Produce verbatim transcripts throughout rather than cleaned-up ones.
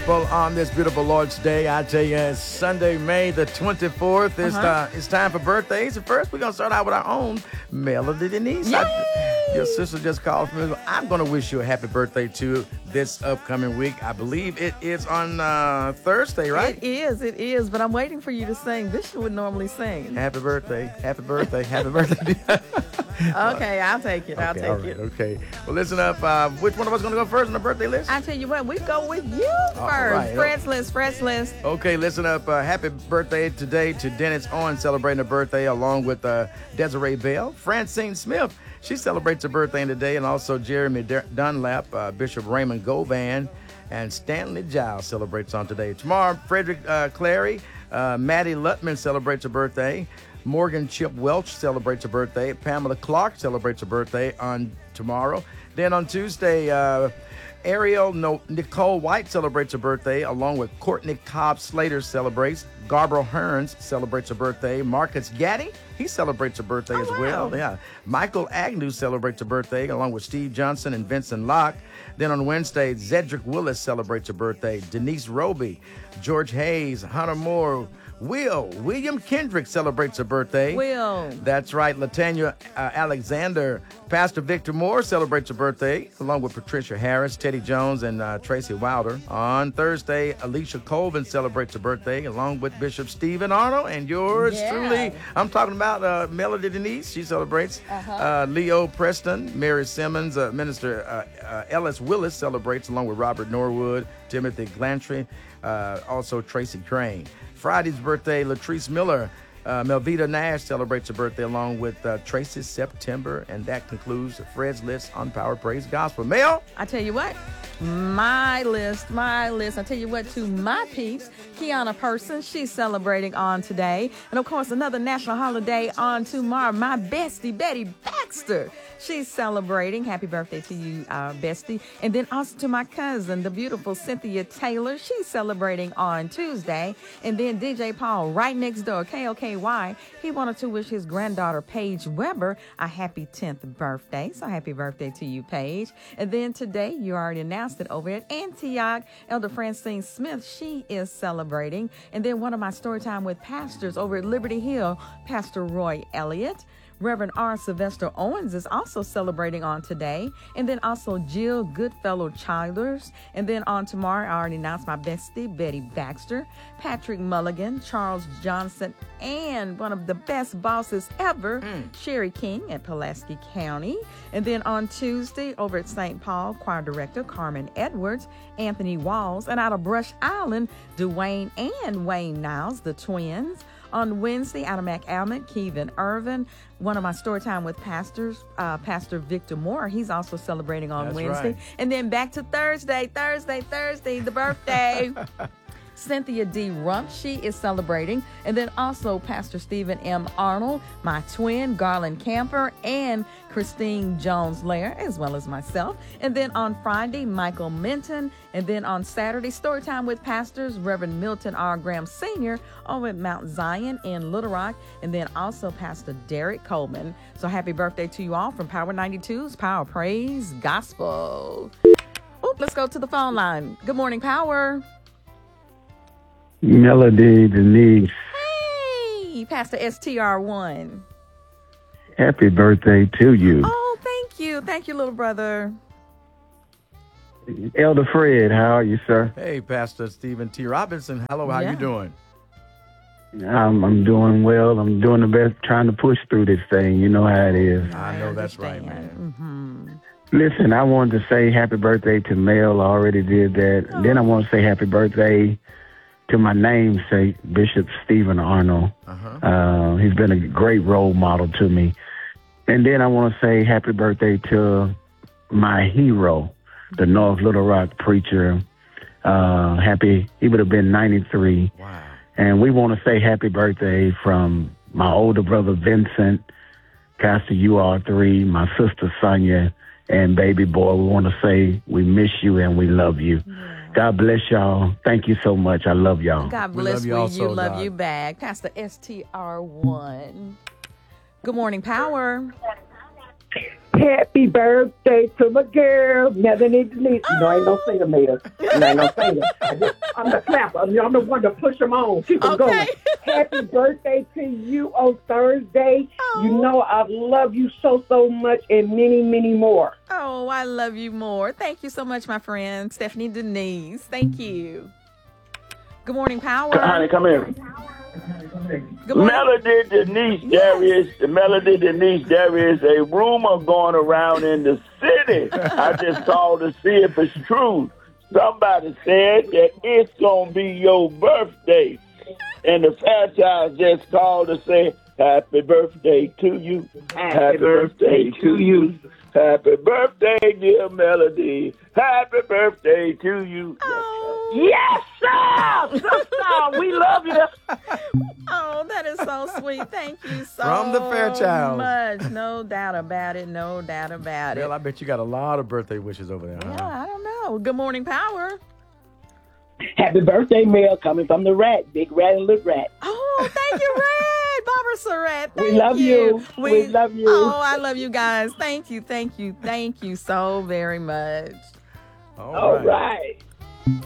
Well, on this beautiful Lord's Day, I tell you, it's Sunday, May the twenty-fourth. It's, Uh-huh. uh, it's time for birthdays. And first, we're going to start out with our own Melody Denise. I, your sister just called from me. I'm going to wish you a happy birthday, too, this upcoming week. I believe it is on uh, Thursday, right? It is, it is, but I'm waiting for you to sing. Bishop would normally sing. Happy birthday, happy birthday, happy birthday. Okay, I'll take it, I'll Okay, take all right, it. Okay. Well, listen up. Uh, which one of us going to go first on the birthday list? I tell you what, we go with you All first. right. Fred's list, Fred's list. Okay, listen up. Uh, happy birthday today to Dennis Owen celebrating her birthday along with uh, Desiree Bell. Francine Smith, she celebrates her birthday today, and also Jeremy Dur- Dunlap, uh, Bishop Raymond Govan, and Stanley Giles celebrates on today. Tomorrow, Frederick uh, Clary, uh, Maddie Lutman celebrates her birthday. Morgan Chip Welch celebrates her birthday. Pamela Clark celebrates her birthday on tomorrow. Then on Tuesday, uh, Ariel no- Nicole White celebrates her birthday, along with Courtney Cobb Slater celebrates. Garbro Hearns celebrates her birthday. Marcus Gaddy, he celebrates her birthday Oh, as wow. well. Yeah. Michael Agnew celebrates her birthday, along with Steve Johnson and Vincent Locke. Then on Wednesday, Zedric Willis celebrates her birthday. Denise Roby, George Hayes, Hunter Moore, Will, William Kendrick celebrates her birthday. Will. That's right. Latanya uh, Alexander. Pastor Victor Moore celebrates her birthday, along with Patricia Harris, Teddy Jones, and uh, Tracy Wilder. On Thursday, Alicia Colvin celebrates her birthday, along with Bishop Stephen Arnold. And yours Yeah. truly, I'm talking about uh, Melody Denise. She celebrates. Uh-huh. Uh, Leo Preston, Mary Simmons, uh, Minister uh, uh, Ellis Willis celebrates, along with Robert Norwood, Timothy Glantry, uh, also Tracy Crane. Friday's birthday, Latrice Miller. Uh, Melvita Nash celebrates her birthday along with uh, Tracy September. And that concludes Fred's list on Power Praise Gospel. Mel? I tell you what, my list, my list. I tell you what, to my peeps, Kiana Person, she's celebrating on today. And of course, another national holiday on tomorrow. My bestie, Betty Baxter, she's celebrating. Happy birthday to you, uh, bestie. And then also to my cousin, the beautiful Cynthia Taylor, she's celebrating on Tuesday. And then D J Paul, right next door, K O K Y, he wanted to wish his granddaughter, Paige Weber, a happy tenth birthday. So happy birthday to you, Paige. And then today, you already announced it over at Antioch, Elder Francine Smith, she is celebrating. And then one of my story time with pastors over at Liberty Hill, Pastor Roy Elliott. Reverend R. Sylvester Owens is also celebrating on today. And then also Jill Goodfellow Childers. And then on tomorrow, I already announced my bestie, Betty Baxter, Patrick Mulligan, Charles Johnson, and one of the best bosses ever, mm. Sherry King at Pulaski County. And then on Tuesday, over at Saint Paul, choir director Carmen Edwards, Anthony Walls, and out of Brush Island, Dwayne and Wayne Niles, the twins. On Wednesday, out of McAlmont, Kevin Irvin. One of my story time with pastors, uh, Pastor Victor Moore. He's also celebrating on That's Wednesday. right. And then back to Thursday, Thursday, Thursday, the birthday. Cynthia D. Rump, she is celebrating. And then also Pastor Stephen M. Arnold, my twin, Garland Camper, and Christine Jones-Lair, as well as myself. And then on Friday, Michael Minton. And then on Saturday, story time with pastors, Reverend Milton R. Graham Senior over at Mount Zion in Little Rock. And then also Pastor Derek Coleman. So happy birthday to you all from Power ninety-two's Power Praise Gospel. Oh, let's go to the phone line. Good morning, Power. Melody Denise, Hey, Pastor S T R one. happy birthday to you. Oh, thank you. Thank you, little brother. Elder Fred, how are you, sir? Hey, Pastor Stephen T. Robinson. Hello, how Yeah. you doing? I'm, I'm doing well. I'm doing the best, trying to push through this thing. You know how it is. I know that's right, man. Mm-hmm. Listen, I wanted to say happy birthday to Mel. I already did that. Oh. Then I want to say happy birthday to my namesake, Bishop Stephen Arnold. Uh-huh. Uh, he's been a great role model to me. And then I want to say happy birthday to my hero, the North Little Rock preacher. Uh, happy, he would have been ninety-three. Wow. And we want to say happy birthday from my older brother, Vincent, Pastor U R three, my sister, Sonia, and baby boy. We want to say we miss you and we love you. Yeah. God bless y'all. Thank you so much. I love y'all. God We bless love you you. also, you love Doc. you back. Pastor S T R one. Good morning, Power. Happy birthday to my girl, Melanie Denise. You know, I ain't no singer, Mater. And I ain't no singer. I just, I'm the clapper. I'm the one to push them on. Keep them Okay. going. Happy birthday to you on Thursday. Oh. You know I love you so, so much and many, many more. Oh, I love you more. Thank you so much, my friend, Stephanie Denise. Thank you. Good morning, Power. Honey, come here. Good morning. Melody Denise, Yes. there is Melody Denise, there is a rumor going around in the city. I just called to see if it's true. Somebody said that it's gonna be your birthday, and the Fairchild just called to say happy birthday to you. Happy Happy birthday to you. Happy birthday, dear Melody. Happy birthday to you. Oh. Yes, sir. Sister, we love you. Oh, that is so sweet. Thank you so From the Fairchild. much. No doubt about it. No doubt about it. Well, I bet you got a lot of birthday wishes over there. Yeah, Huh? I don't know. Good morning, Power. Happy birthday, Mel, coming from the Rat, Big Rat and Little Rat. Oh, thank you, Red. Barbara Surratt. We Thank love you. We love you. Oh, I love you guys. Thank you, thank you, thank you so very much. All All right. right.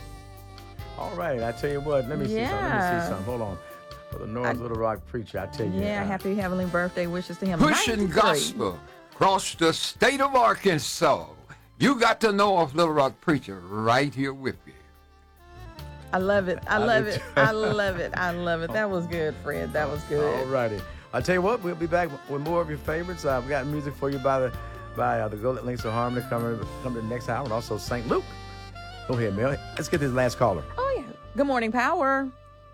All right. I tell you what. Let me see something. Let me Yeah. see something. Hold on. For the North I- Little Rock preacher, I tell you. Yeah, uh, happy heavenly birthday wishes to him. Pushing ninety-three. gospel across the state of Arkansas. You got to know of Little Rock Preacher right here with you. I love it. I I love do it. too. I love it. I love it. That was good, Fred. That was good. All righty. I tell you what, we'll be back with more of your favorites. Uh, we got music for you by the by uh, the Golden Links of Harmony coming come to the next hour, and also Saint Luke. Go ahead, Mel. Let's get this last caller. Oh yeah. Good morning, Power.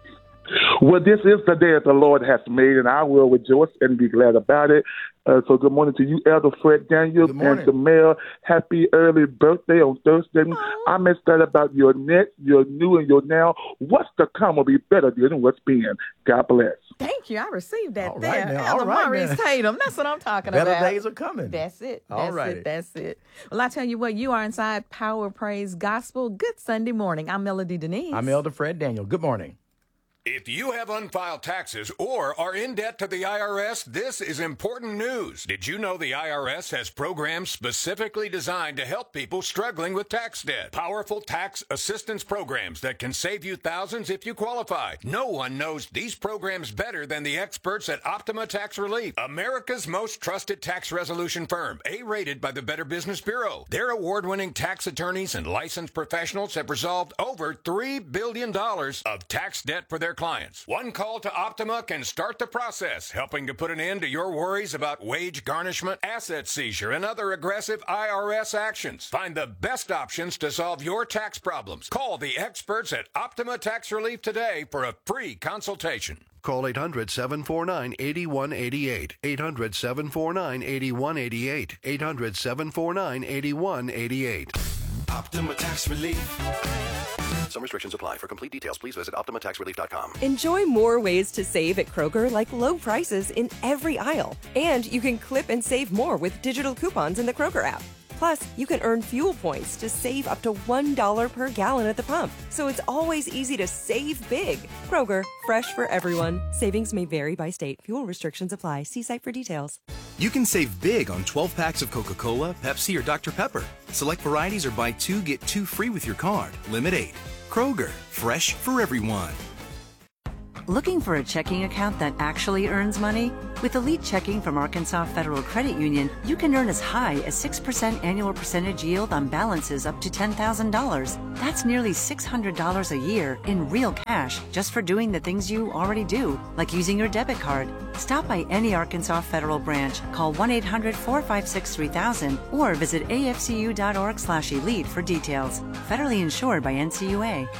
Well, this is the day that the Lord has made, and I will rejoice and be glad about it. Uh, so good morning to you, Elder Fred Daniels, Good morning. and to Mel. Happy early birthday on Thursday. I'm excited about your next, your new, and your now. What's to come will be better than what's been. God bless. Thank you. I received that All there. right now. Elder All right Maurice now. Tatum. That's what I'm talking Better about. days are coming. That's it. All That's righty. it. That's it. Well, I tell you what, you are inside Power Praise Gospel. Good Sunday morning. I'm Melody Denise. I'm Elder Fred Daniel. Good morning. If you have unfiled taxes or are in debt to the I R S, this is important news. Did you know the I R S has programs specifically designed to help people struggling with tax debt? Powerful tax assistance programs that can save you thousands if you qualify. No one knows these programs better than the experts at Optima Tax Relief, America's most trusted tax resolution firm, A-rated by the Better Business Bureau. Their award-winning tax attorneys and licensed professionals have resolved over three billion dollars of tax debt for their clients. One call to Optima can start the process, helping to put an end to your worries about wage garnishment, asset seizure, and other aggressive I R S actions. Find the best options to solve your tax problems. Call the experts at Optima Tax Relief today for a free consultation. Call eight hundred, seven four nine, eight one eight eight. eight hundred, seven four nine, eight one eight eight. eight hundred, seven four nine, eight one eight eight. Optima Tax Relief. Some restrictions apply. For complete details, please visit optima tax relief dot com. Enjoy more ways to save at Kroger, like low prices in every aisle. And you can clip and save more with digital coupons in the Kroger app. Plus, you can earn fuel points to save up to one dollar per gallon at the pump. So it's always easy to save big. Kroger, fresh for everyone. Savings may vary by state. Fuel restrictions apply. See site for details. You can save big on twelve packs of Coca-Cola, Pepsi, or Doctor Pepper. Select varieties or buy two, get two free with your card. Limit eight. Kroger, fresh for everyone. Looking for a checking account that actually earns money? With Elite Checking from Arkansas Federal Credit Union, you can earn as high as six percent annual percentage yield on balances up to ten thousand dollars. That's nearly six hundred dollars a year in real cash just for doing the things you already do, like using your debit card. Stop by any Arkansas Federal branch, call one eight hundred, four five six, three thousand, or visit A F C U dot org slash elite for details. Federally insured by N C U A.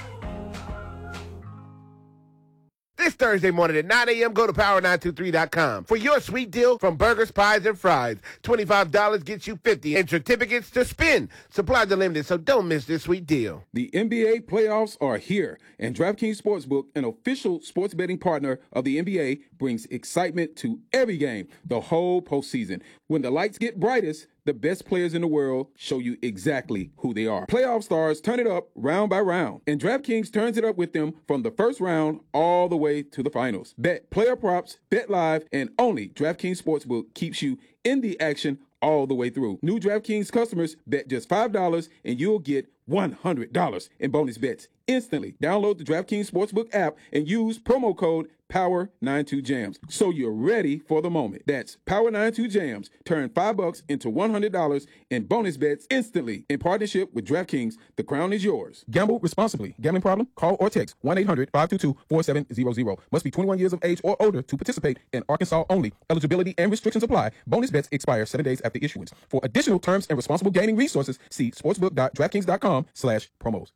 This Thursday morning at nine a.m., go to power nine two three dot com for your sweet deal from Burgers, Pies, and Fries. twenty-five dollars gets you fifty and certificates to spin. Supplies are limited, so don't miss this sweet deal. The N B A playoffs are here, and DraftKings Sportsbook, an official sports betting partner of the N B A, brings excitement to every game the whole postseason. When the lights get brightest, the best players in the world show you exactly who they are. Playoff stars turn it up round by round, and DraftKings turns it up with them from the first round all the way to the finals. Bet player props, bet live, and only DraftKings Sportsbook keeps you in the action all the way through. New DraftKings customers bet just five dollars and you'll get one hundred dollars in bonus bets instantly. Download the DraftKings Sportsbook app and use promo code Power ninety-two Jams. So you're ready for the moment. That's Power ninety-two Jams. Turn five bucks into one hundred dollars in bonus bets instantly. In partnership with DraftKings, the crown is yours. Gamble responsibly. Gambling problem? Call or text one eight hundred five two two four seven zero zero. Must be twenty-one years of age or older to participate in Arkansas only. Eligibility and restrictions apply. Bonus bets expire seven days after issuance. For additional terms and responsible gaming resources, see sportsbook dot draftkings dot com slash promos.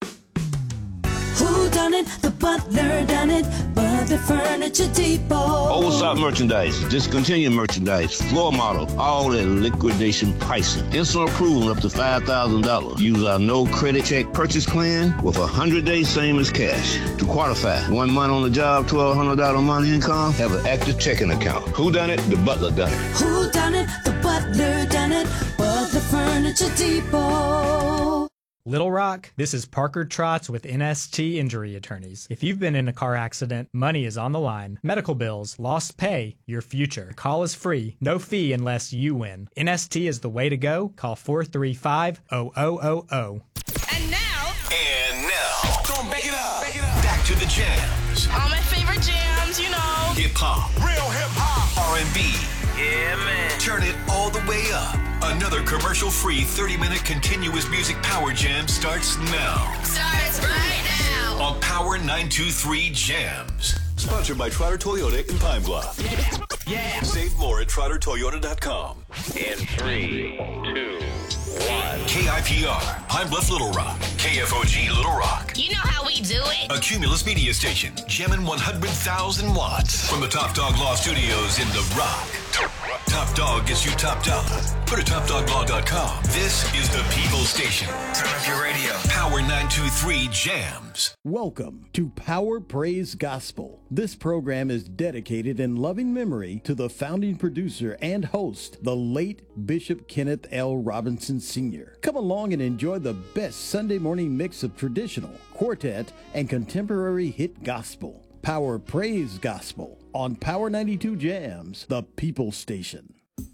Who done it? The butler done it. Butler Furniture Depot. Old stock merchandise, discontinued merchandise, floor model, all at liquidation pricing. Instant approval up to five thousand dollars. Use our no credit check purchase plan with a one hundred days same as cash. To qualify, one month on the job, twelve hundred dollars a month income, have an active checking account. Who done it? The butler done it. Who done it? The butler done it. Butler Furniture Depot. Little Rock, this is Parker Trotz with N S T Injury Attorneys. If you've been in a car accident, money is on the line. Medical bills, lost pay, your future. Call is free, no fee unless you win. N S T is the way to go. Call four three five, zero zero zero zero. And now, And now, don't make it up. Make it up. Back to the jams. all my favorite jams, you know. Hip hop, real hip hop, R and B. Yeah, man. Turn it all the way up. Another commercial-free thirty-minute continuous music power jam starts now. Starts right now. On Power nine two three Jams. Sponsored by Trotter Toyota in Pine Bluff. Yeah. Save more at trotter toyota dot com. In three, two, one. K I P R, Pine Bluff, Little Rock. K F O G, Little Rock. You know how we do it. A Cumulus media station, jamming one hundred thousand watts. From the Top Dog Law Studios in The Rock. Top Dog gets you top dollar. Go to top dog law dot com. This is the People Station. Turn up your radio. Power nine two three Jams. Welcome to Power Praise Gospel. This program is dedicated in loving memory to the founding producer and host, the late Bishop Kenneth L. Robinson Senior Come along and enjoy the best Sunday morning mix of traditional, quartet, and contemporary hit gospel. Power Praise Gospel on Power ninety-two Jams, the People Station.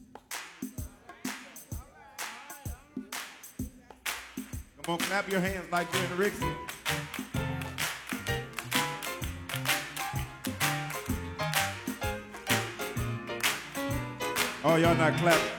Come on, clap your hands like you're in the Rixie. Oh, y'all not clapping.